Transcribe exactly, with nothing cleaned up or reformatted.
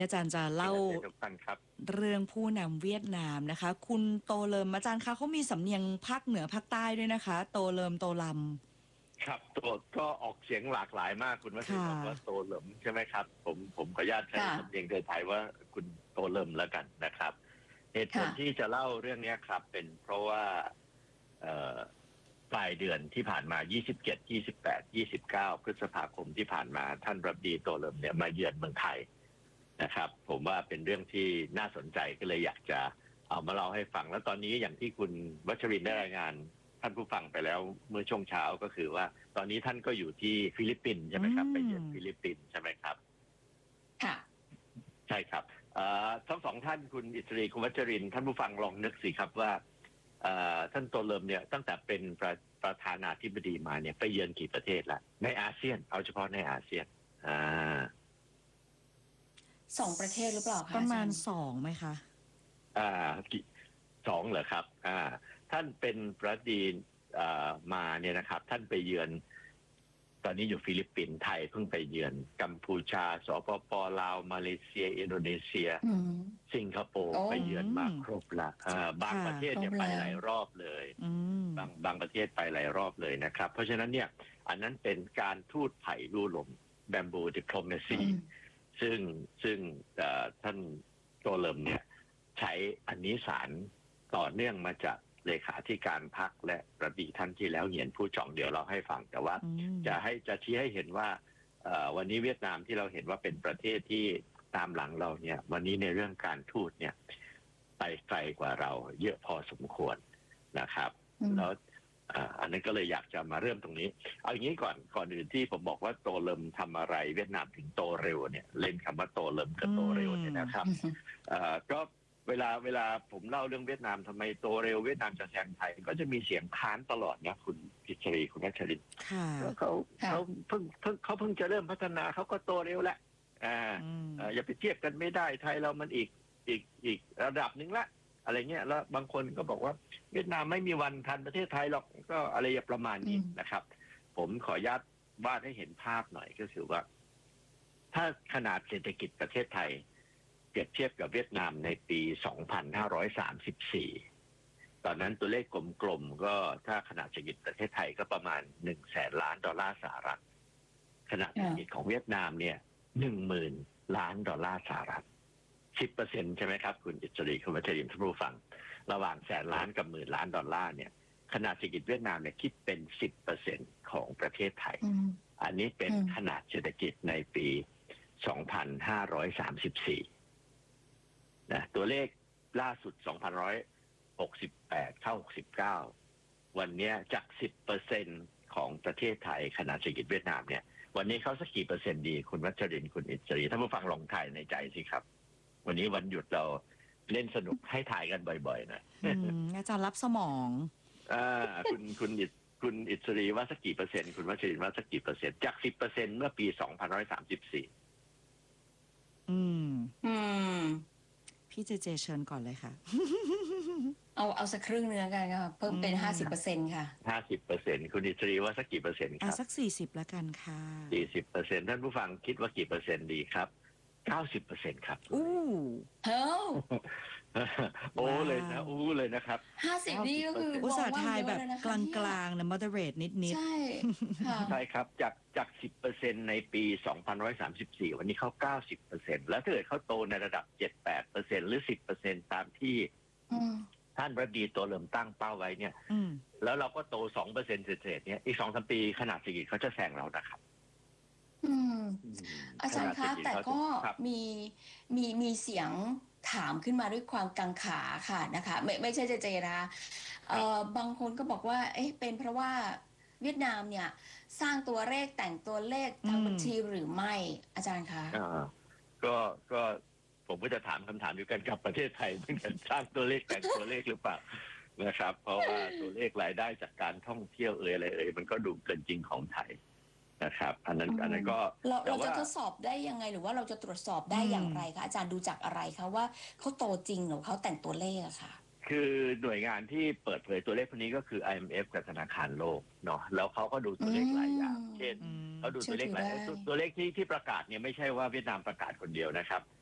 อาจารย์จะเล่าทุกท่านครับเรื่องผู้นำเวียดนามนะคะคุณโตเลิมอาจารย์คะเขามีสำเนียงภาคเหนือภาคใต้ด้วยนะคะโตเลิมโตลครับตัวก็ออกเสียงหลากหลายมากคุณวัำชรินค่ะบอกว่าโตเหลิมใช่ไหมครับผมผมขออนุญาตใช้ค่ะสำเนียงไทยๆว่าคุณโตเหลิมแล้วกันนะครับเหตุผลค่ะที่จะเล่าเรื่องนี้ครับ เป็นเพราะว่าเอ่อปลายเดือนที่ผ่านมา ยี่สิบเจ็ด ยี่สิบแปด ยี่สิบเก้า พฤษภาคมที่ผ่านมาท่านรัฐมนตรีโตเหลิมเนี่ยมาเยือนเมืองไทยนะครับ ผมว่าเป็นเรื่องที่น่าสนใจก็เลยอยากจะเอามาเล่าให้ฟังแล้วตอนนี้อย่างที่คุณวัชรินทร์ได้รายงานท่านผู้ฟังไปแล้วเมื่อช่วงเช้าก็คือว่าตอนนี้ท่านก็อยู่ที่ฟิลิปปินส์ใช่ไหมครับไปเยือนฟิลิปปินส์ใช่ไหมครับค่ะใช่ครับทั้งสองท่านคุณอิสรีคุณวัชรินทร์ท่านผู้ฟังลองนึกสิครับว่าท่านโตเลิมเนี่ยตั้งแต่เป็นประประธานาธิบดีมาเนี่ยไปเยือนกี่ประเทศละในอาเซียนเอาเฉพาะในอาเซียนอ่าสองประเทศหรือเปล่าคะประมาณสองไหมคะอ่าสองเหรอครับอ่าท่านเป็นประธานอ่ามาเนี่ยนะครับท่านไปเยือนตอนนี้อยู่ฟิลิปปินส์ไทยเพิ่งไปเยือนกัมพูชาสปปลาวมาเลเซียอินโดนีเซียสิงคโปร์ไปเยือนมาครบละอ่าบางประเทศเนี่ยไปหลายรอบเลยบางบางประเทศไปหลายรอบเลยนะครับเพราะฉะนั้นเนี่ยอันนั้นเป็นการทูตไผ่ลู่ลมแบมบูดิปโลมาซีซึ่งซึ่งท่านโตเลิมเนี่ยใช้อันนี้สารต่อเนื่องมาจากเลขาธิการพรรคและระบีท่านที่แล้วเหียนผู้จ่องเดี๋ยวเราให้ฟังแต่ว่าจะให้จะชี้ให้เห็นว่าวันนี้เวียดนามที่เราเห็นว่าเป็นประเทศที่ตามหลังเราเนี่ยวันนี้ในเรื่องการทูตเนี่ยไปไกลกว่าเราเยอะพอสมควรนะครับแล้วอันนั้นก็เลยอยากจะมาเริ่มตรงนี้เอาอย่างนี้ก่อนก่อนอื่นที่ผมบอกว่าโตเลิมทำอะไรเวียดนามถึงโตเร็วเนี่ยเล่นคำว่าโตเลิมกับโตเร็วเนี่ยนะครับก็เวลาเวลาผมเล่าเรื่องเวียดนามทำไมโตเร็วเวียดนามจะแซงไทยก็จะมีเสียงค้านตลอดนะคุณพิชรีคุณนัชรินเขาเขาเพิ่งเพิ่งเขาเพิ่งจะเริ่มพัฒนาเขาก็โตเร็วแล้วอ่าอย่าไปเทียบกันไม่ได้ไทยเรามันอีกอีกอีกระดับหนึ่งละอะไรเงี้ยแล้วบางคนก็บอกว่าเวียดนามไม่มีวันทันประเทศไทยหรอกก็อะไรประมาณนี้นะครับ ผมขออนุญาตวาดให้เห็นภาพหน่อยก็คือว่า ถ้าขนาดเศรษฐกิจประเทศไทยเปรียบเทียบกับเวียดนามในปี สองพันห้าร้อยสามสิบสี่ ตอนนั้นตัวเลขกลมๆก็ถ้าขนาดเศรษฐกิจประเทศไทยก็ประมาณหนึ่งแสนล้านดอลลาร์สหรัฐขนาดเศรษฐกิจของเวียดนามเนี่ยหนึ่งหมื่นล้านดอลลาร์สหรัฐสิบเปอร์เซ็นต์ใช่ไหมครับคุณอิสรีคุณวัชรินทร์ท่านผู้ฟังระหว่างแสนล้านกับหมื่นล้านดอลลาร์เนี่ยขนาดเศรษฐกิจเวียดนามเนี่ยคิดเป็น สิบเปอร์เซ็นต์ ของประเทศไทยอันนี้เป็นขนาดเศรษฐกิจในปี สองพันห้าร้อยสามสิบสี่ นะตัวเลขล่าสุด สองพันหนึ่งร้อยหกสิบแปด เข้า หกสิบเก้า วันนี้จาก สิบเปอร์เซ็นต์ ของประเทศไทยขนาดเศรษฐกิจเวียดนามเนี่ยวันนี้เขาสักกี่เปอร์เซ็นต์ดีคุณวัชรินทร์คุณอิสรีท่านผู้ฟังลองถ่ายในใจสิครับวันนี้วันหยุดเราเล่นสนุกให้ถ่ายกันบ่อยๆนะอาจารย์รับสมองอ่าคุณคุณอิสคุณอิสรีว่าสักกี่เปอร์เซ็นต์คุณวัชรินทร์ว่าสักกี่เปอร์เซ็นต์จาก สิบเปอร์เซ็นต์ เมื่อปี สองพันหนึ่งร้อยสามสิบสี่อืมอืมพี่เจเจเชิญก่อนเลยค่ะเอาเอาสักครึ่งเนื้อกันค่ะเพิ่มเป็นห้าสิบเปอร์เซ็นต์ค่ะห้าสิบเปอร์เซ็นต์คุณอิสรีว่าสักกี่เปอร์เซ็นต์ครับสักสี่สิบละกันค่ะสี่สิบเปอร์เซ็นต์ท่านผู้ฟังคิดว่ากี่เปอร์เซ็นต์ดีครับเก้าสิบเปอร์เซ็นต์ครับอู้เฮ้ยโอ้เลยนะอู้เลยนะครับห้าสิบนี่ก็คืออุตสาห์ทายแบบกลางๆนะ moderate นิดๆใช่ค่ะใช่ครับจากจาก สิบเปอร์เซ็นต์ ในปี สองพันหนึ่งร้อยสามสิบสี่ วันนี้เขา เก้าสิบเปอร์เซ็นต์ แล้วถ้าเกิดเขาโตในระดับ เจ็ดถึงแปดเปอร์เซ็นต์ หรือ สิบเปอร์เซ็นต์ ตามที่ท่านรัฐมนตรีโตเริ่มตั้งเป้าไว้เนี่ยแล้วเราก็โต สองเปอร์เซ็นต์ เศษๆเนี่ยอีก สองถึงสาม ปีขนาดเศรษฐกิจเขาจะแซงเรานะครับอืมอาจารย์คะแต่ก็มีมีมีเสียงถามขึ้นมาด้วยความกังขาค่ะนะคะไม่ไม่ใช่เจเจนะคะเอ่อบางคนก็บอกว่าเอ๊ะเป็นเพราะว่าเวียดนามเนี่ยสร้างตัวเลขแต่งตัวเลขทางบัญชีหรือไม่อาจารย์คะอ่าก็ก็ผมก็จะถามคำถามอยู่กันกับประเทศไทยเหมือนกันสร้างตัวเลขแต่งตัวเลขหรือเปล่านะครับเพราะว่าตัวเลขรายได้จากการท่องเที่ยวเอ่ยอะไรเอ่ยมันก็ดูเกินจริงของไทยนะครับอันนั้นอันนั้นก็เราเราจะทดสอบได้ยังไงหรือว่าเราจะตรวจสอบได้อย่างไรคะอาจารย์ดูจากอะไรคะว่าเขาโตจริงหรือเขาแต่งตัวเลขอะค่ะคือหน่วยงานที่เปิดเผยตัวเลขพวกนี้ก็คือ ไอ เอ็ม เอฟ กับธนาคารโลกเนาะแล้วเขาก็ดูตัวเลขหลายอย่างเช่นเขาดูตัวเลขหลายตัวเลขที่ที่ประกาศเนี่ยไม่ใช่ว่าเวียดนามประกาศคนเดียวนะครับ